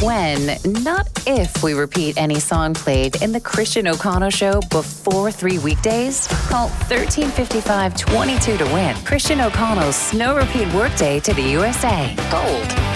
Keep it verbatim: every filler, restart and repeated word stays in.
when, not if, we repeat any song played in the Christian O'Connell Show before three weekdays. Call thirteen fifty-five twenty-two to win Christian O'Connell's Snow Repeat Workday to the U S A. Gold